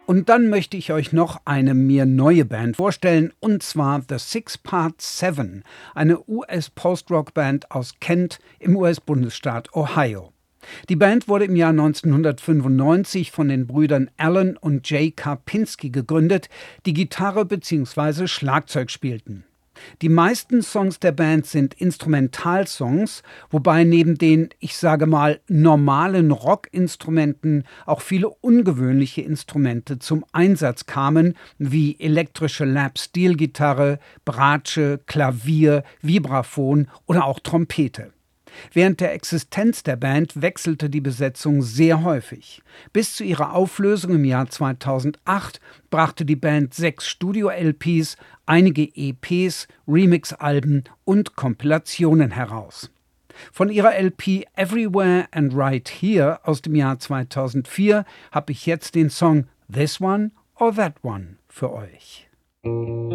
Und dann möchte ich euch noch eine mir neue Band vorstellen, und zwar The Six Part Seven, eine US-Post-Rock-Band aus Kent im US-Bundesstaat Ohio. Die Band wurde im Jahr 1995 von den Brüdern Alan und Jay Karpinski gegründet, die Gitarre bzw. Schlagzeug spielten. Die meisten Songs der Band sind Instrumentalsongs, wobei neben den, ich sage mal, normalen Rockinstrumenten auch viele ungewöhnliche Instrumente zum Einsatz kamen, wie elektrische Lap-Steel-Gitarre, Bratsche, Klavier, Vibraphon oder auch Trompete. Während der Existenz der Band wechselte die Besetzung sehr häufig. Bis zu ihrer Auflösung im Jahr 2008 brachte die Band 6 Studio-LPs, einige EPs, Remix-Alben und Kompilationen heraus. Von ihrer LP Everywhere and Right Here aus dem Jahr 2004 habe ich jetzt den Song This One or That One für euch.